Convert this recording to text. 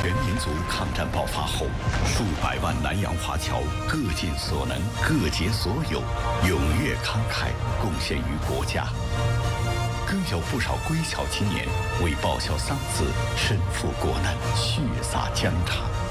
全民族抗战爆发后，数百万南洋华侨各尽所能、各竭所有，踊跃慷慨，贡献于国家。更有不少归侨青年为报效丧子，身负国难，血洒疆场。